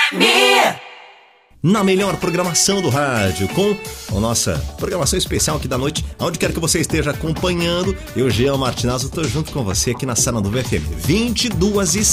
Na melhor programação do rádio, com a nossa programação especial aqui da noite, onde quer que você esteja acompanhando, eu, Jean Martinazzo, estou junto com você aqui na sala do VFM, 22h05.